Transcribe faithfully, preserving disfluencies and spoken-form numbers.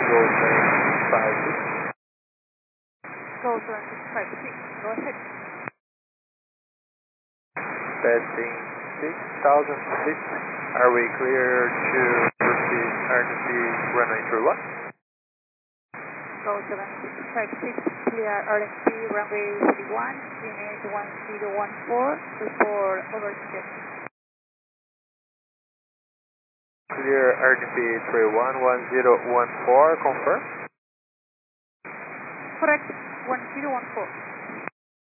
Go seven five six. Go seven six five six, go ahead. Testing six thousand six. Are we clear to proceed R T C runway three one? Go seven six five six, clear R T C runway three one, unit one zero one four, report overspeed. Clear R T C three one, one zero one four, confirm? Correct, one zero one four.